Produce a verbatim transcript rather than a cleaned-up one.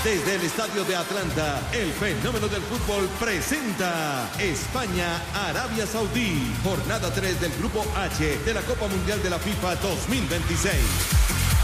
Desde el estadio de Atlanta, el fenómeno del fútbol presenta España-Arabia Saudí. Jornada tres del Grupo H de la Copa Mundial de la FIFA dos mil veintiséis.